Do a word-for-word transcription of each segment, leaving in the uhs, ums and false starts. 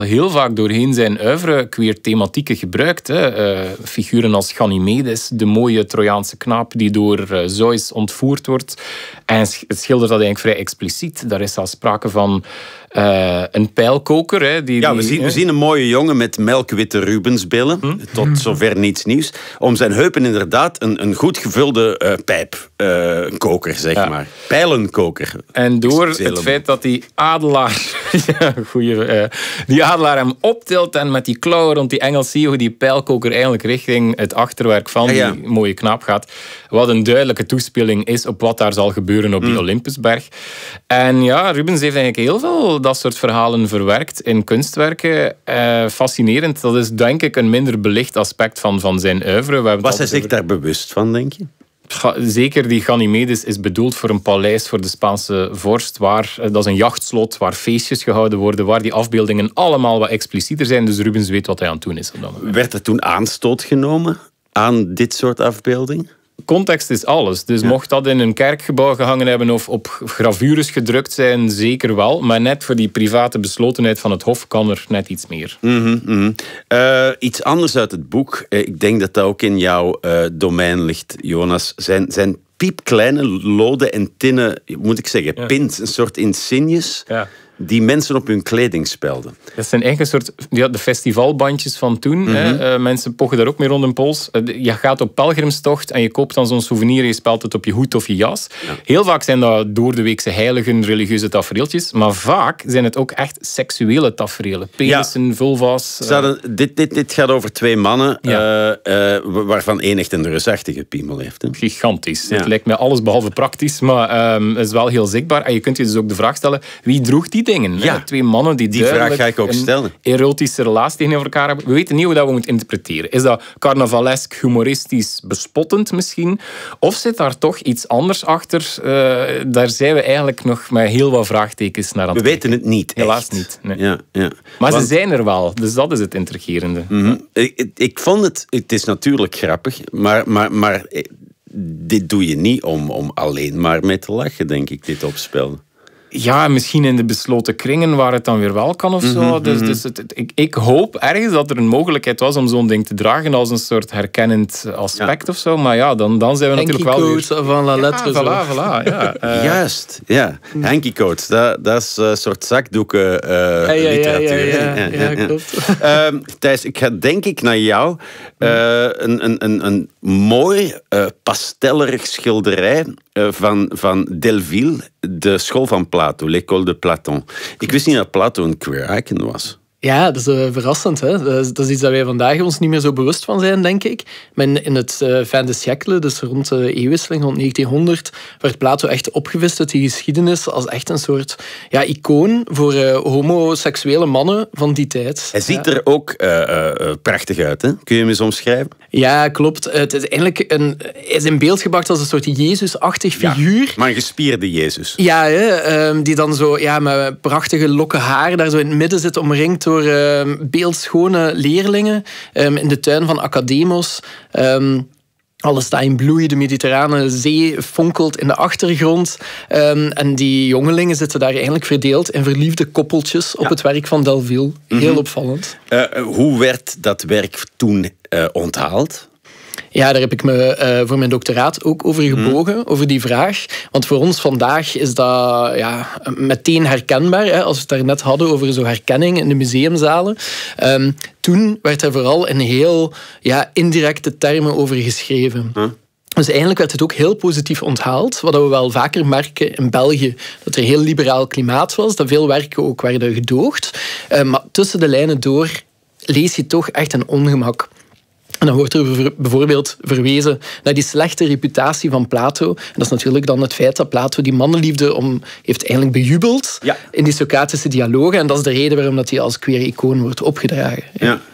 heel vaak doorheen zijn oeuvre queer thematieken gebruikt. Hè. Uh, figuren als Ganymedes, de mooie Trojaanse knaap die door uh, Zeus ontvoerd wordt. En het schildert dat eigenlijk vrij expliciet. Daar is al sprake van uh, een pijlkoker. Hè, die, ja, we, die, zien, we zien een mooie jongen met melkwitte Rubensbillen. Hm? Tot zover niets nieuws. Om zijn heupen inderdaad een, een goed gevulde uh, pijpkoker, uh, zeg ja. maar. Pijlenkoker. En door het feit dat die adelaar... ja, goeie, uh, die adelaar hem optilt en met die klauwen rond die engel zie je hoe die pijlkoker eigenlijk richting het achterwerk van ja, ja. die mooie knaap gaat. Wat een duidelijke toespeling is op wat daar zal gebeuren op die mm. Olympusberg. En ja, Rubens heeft eigenlijk heel veel dat soort verhalen verwerkt in kunstwerken. Uh, fascinerend. Dat is denk ik een minder belicht aspect van, van zijn oeuvre. Was hij zich over... daar bewust van, denk je? Zeker, die Ganymedes is bedoeld voor een paleis voor de Spaanse vorst. Waar, dat is een jachtslot waar feestjes gehouden worden, waar die afbeeldingen allemaal wat explicieter zijn. Dus Rubens weet wat hij aan het doen is. Werd er toen aanstoot genomen aan dit soort afbeelding? Context is alles. Dus ja. mocht dat in een kerkgebouw gehangen hebben of op gravures gedrukt zijn, zeker wel. Maar net voor die private beslotenheid van het hof kan er net iets meer. Mm-hmm, mm-hmm. Uh, iets anders uit het boek. Ik denk dat dat ook in jouw uh, domein ligt, Jonas. Zijn, zijn piepkleine loden en tinnen, moet ik zeggen, ja. pins, een soort insignes... Ja. die mensen op hun kleding spelden. Dat zijn eigenlijk een soort ja, de festivalbandjes van toen. Mm-hmm. Hè. Uh, mensen pochen daar ook mee rond hun pols. Uh, je gaat op pelgrimstocht en je koopt dan zo'n souvenir en je spelt het op je hoed of je jas. Ja. Heel vaak zijn dat doordeweekse heiligen, religieuze tafereeltjes, maar vaak zijn het ook echt seksuele tafereelen. Penissen, ja. vulva's. Uh... Hadden, dit, dit, dit gaat over twee mannen, ja. uh, uh, waarvan één echt een reusachtige piemel heeft. Hè? Gigantisch. Ja. Het lijkt mij alles behalve praktisch, maar um, het is wel heel zichtbaar. En je kunt je dus ook de vraag stellen, wie droeg die dingen? Ja. Twee mannen die, die vraag ga ik ook stellen. Een erotische relatie tegenover elkaar hebben. We weten niet hoe dat we moeten interpreteren. Is dat carnavalesk, humoristisch, bespottend misschien? Of zit daar toch iets anders achter? Uh, daar zijn we eigenlijk nog met heel wat vraagtekens naar aan het We weten het niet. Helaas echt. niet. Nee. Ja, ja. Maar Want... ze zijn er wel. Dus dat is het intrigerende. Mm-hmm. ik, ik vond het... Het is natuurlijk grappig, maar... maar, maar dit doe je niet om, om alleen maar mee te lachen, denk ik, dit opspelen. Ja, misschien in de besloten kringen waar het dan weer wel kan of zo. Mm-hmm. Dus, dus het, het, ik, ik hoop ergens dat er een mogelijkheid was om zo'n ding te dragen als een soort herkennend aspect ja. of zo. Maar ja, dan, dan zijn we Hanky natuurlijk wel... Coat van La Lettre. Ja, voilà, voilà. Ja. Uh, Juist, ja. Hanky coats, dat, dat is een soort zakdoeken uh, ja, ja, literatuur. Ja, ja, ja, ja, ja, ja klopt. Uh, Thijs, ik ga denk ik naar jou. Uh, een, een, een, een mooi uh, pastellerig schilderij uh, van, van Delville, de school van Plato, l'école de Platon. Ik wist niet dat Plato een queer icon was. Ja, dat is uh, verrassend. Hè? Dat, is, dat is iets dat wij vandaag ons niet meer zo bewust van zijn, denk ik. Maar in, in het uh, fin de siècle, dus rond de eeuwwisseling, rond negentienhonderd, werd Plato echt opgevist uit die geschiedenis als echt een soort ja, icoon voor uh, homoseksuele mannen van die tijd. Hij ziet ja. er ook uh, uh, prachtig uit, hè? Kun je hem eens omschrijven? Ja, klopt. Het is eigenlijk een, hij is in beeld gebracht als een soort Jezus-achtig figuur. Ja, maar een gespierde Jezus. Ja, hè, um, die dan zo ja, met prachtige lokken haar daar zo in het midden zit, omringd door uh, beeldschone leerlingen um, in de tuin van Academos. Um, Alles staat in bloei, de Mediterrane Zee fonkelt in de achtergrond. Um, en die jongelingen zitten daar eigenlijk verdeeld in verliefde koppeltjes op ja. het werk van Delville. Heel mm-hmm. opvallend. Uh, hoe werd dat werk toen uh, onthaald? Ja, daar heb ik me uh, voor mijn doctoraat ook over gebogen, mm. over die vraag. Want voor ons vandaag is dat ja, meteen herkenbaar. Hè, als we het daarnet hadden over zo'n herkenning in de museumzalen. Um, toen werd er vooral in heel ja, indirecte termen over geschreven. Huh? Dus eigenlijk werd het ook heel positief onthaald. Wat we wel vaker merken in België. Dat er een heel liberaal klimaat was. Dat veel werken ook werden gedoogd. Uh, maar tussen de lijnen door lees je toch echt een ongemak. En dan wordt er bijvoorbeeld verwezen naar die slechte reputatie van Plato. En dat is natuurlijk dan het feit dat Plato die mannenliefde om, heeft eigenlijk bejubeld ja. in die Socratische dialogen. En dat is de reden waarom dat hij als queer icoon wordt opgedragen. Ja.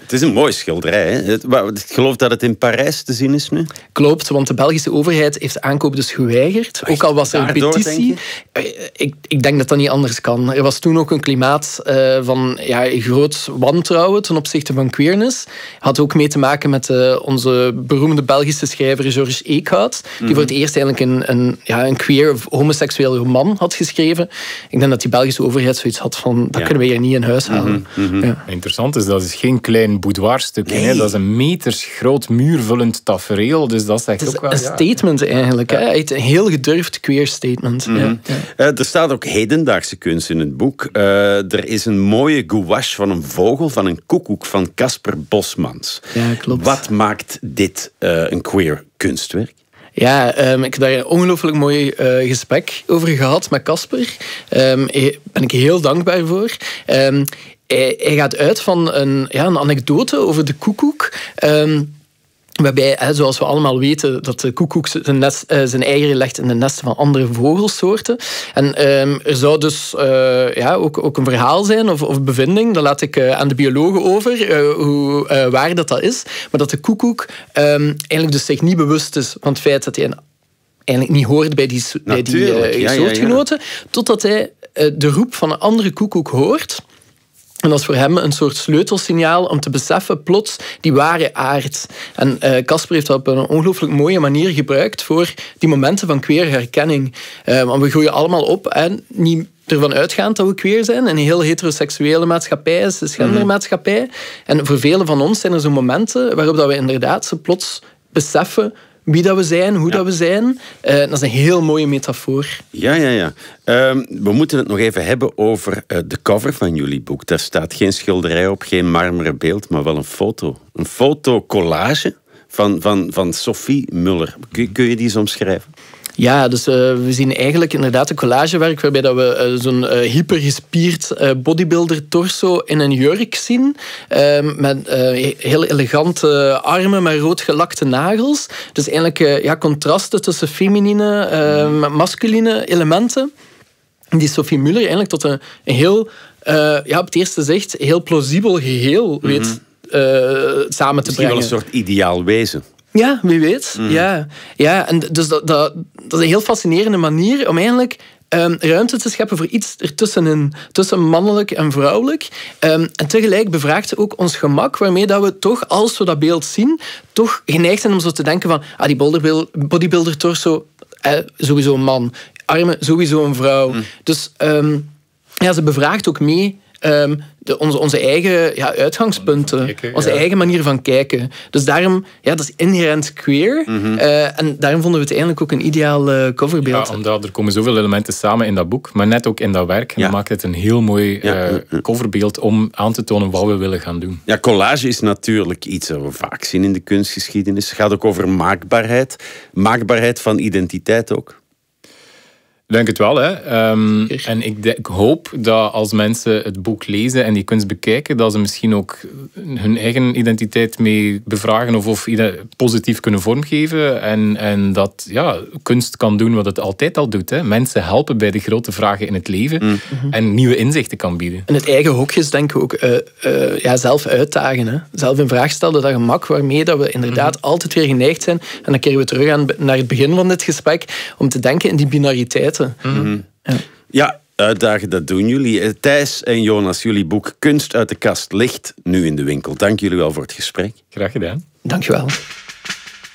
Het is een mooi schilderij. Hè? Ik geloof dat het in Parijs te zien is nu. Klopt, want de Belgische overheid heeft de aankoop dus geweigerd. Ook al was er een Daardoor, petitie. denk je? Ik, ik denk dat dat niet anders kan. Er was toen ook een klimaat uh, van ja, groot wantrouwen ten opzichte van queerness. Had ook mee te maken met uh, onze beroemde Belgische schrijver Georges Eekhout, die mm-hmm. voor het eerst eigenlijk een, een, ja, een queer of homoseksueel roman had geschreven. Ik denk dat die Belgische overheid zoiets had van, dat ja. kunnen we hier niet in huis halen. Mm-hmm. Mm-hmm. Ja. Interessant is, dat is geen klein boudoirstukje. Nee. Hè? Dat is een meters groot muurvullend tafereel. Dus dat is echt het is ook wel... een ja. statement eigenlijk. Ja. Hè? Een heel gedurfd queer statement. Mm-hmm. Ja. Ja. Uh, er staat ook hedendaagse kunst in het boek. Uh, er is een mooie gouache van een vogel, van een koekoek van Casper Bosmans. Ja, klopt. Wat maakt dit uh, een queer kunstwerk? Ja, um, ik heb daar een ongelooflijk mooi uh, gesprek over gehad met Casper. Um, daar ben ik heel dankbaar voor. Um, hij, hij gaat uit van een, ja, een anekdote over de koekoek. Um, Waarbij, zoals we allemaal weten, dat de koekoek zijn, nest, zijn eieren legt in de nesten van andere vogelsoorten. En um, er zou dus uh, ja, ook, ook een verhaal zijn of, of bevinding, dat laat ik uh, aan de biologen over, uh, hoe uh, waar dat, dat is. Maar dat de koekoek um, eigenlijk dus zich niet bewust is van het feit dat hij een, eigenlijk niet hoort bij die, bij die uh, ja, soortgenoten, ja, ja. Totdat hij uh, de roep van een andere koekoek hoort. En dat is voor hem een soort sleutelsignaal om te beseffen plots die ware aard. En Casper uh, heeft dat op een ongelooflijk mooie manier gebruikt voor die momenten van queer herkenning. Uh, want we groeien allemaal op en niet ervan uitgaand dat we queer zijn. Een heel heteroseksuele maatschappij is de gendermaatschappij. Mm. En voor velen van ons zijn er zo momenten waarop dat we inderdaad zo plots beseffen wie dat we zijn, hoe ja. dat we zijn. Uh, dat is een heel mooie metafoor. Ja, ja, ja. Um, we moeten het nog even hebben over uh, de cover van jullie boek. Daar staat geen schilderij op, geen marmeren beeld, maar wel een foto. Een fotocollage van, van, van Sophie Muller. Kun, kun je die eens omschrijven? Ja, dus uh, we zien eigenlijk inderdaad een collagewerk waarbij dat we uh, zo'n uh, hypergespierd uh, bodybuilder-torso in een jurk zien. Uh, met uh, heel elegante armen met rood gelakte nagels. Dus eigenlijk uh, ja, contrasten tussen feminine en uh, masculine elementen. Die Sophie Muller eigenlijk tot een, een heel, uh, ja, op het eerste zicht, heel plausibel geheel weet mm-hmm. uh, samen te Misschien brengen. Wel een soort ideaal wezen. Ja, wie weet. Mm. Ja. Ja, en dus dat, dat, dat is een heel fascinerende manier om eigenlijk um, ruimte te scheppen voor iets ertussenin. Tussen mannelijk en vrouwelijk. Um, en tegelijk bevraagt ze ook ons gemak, waarmee dat we toch, als we dat beeld zien, toch geneigd zijn om zo te denken van ah, die bodybuilder-torso, eh, sowieso een man. Armen, sowieso een vrouw. Mm. Dus um, ja, ze bevraagt ook mee Um, de, onze, onze eigen ja, uitgangspunten, kijken, onze ja. eigen manier van kijken. Dus daarom, ja, dat is inherent queer. Mm-hmm. Uh, en daarom vonden we het eigenlijk ook een ideaal uh, coverbeeld. Ja, omdat er komen zoveel elementen samen in dat boek, maar net ook in dat werk. Ja. Dat maakt het een heel mooi ja. uh, coverbeeld om aan te tonen wat we willen gaan doen. Ja, collage is natuurlijk iets dat we vaak zien in de kunstgeschiedenis. Het gaat ook over maakbaarheid. Maakbaarheid van identiteit ook. Ik denk het wel, hè. Um, en ik, de, ik hoop dat als mensen het boek lezen en die kunst bekijken, dat ze misschien ook hun eigen identiteit mee bevragen of, of positief kunnen vormgeven. En, en dat ja, kunst kan doen wat het altijd al doet. Hè. Mensen helpen bij de grote vragen in het leven mm-hmm. en nieuwe inzichten kan bieden. En het eigen hokjes, denk ik ook, uh, uh, ja, zelf uitdagen. Hè. Zelf in vraag stellen, dat gemak waarmee dat we inderdaad mm-hmm. altijd weer geneigd zijn. En dan keren we terug aan, naar het begin van dit gesprek, om te denken in die binariteit. Mm-hmm. Ja. ja, uitdagen, dat doen jullie. Thijs en Jonas, jullie boek Kunst uit de kast ligt nu in de winkel. Dank jullie wel voor het gesprek. Graag gedaan. Dank je wel.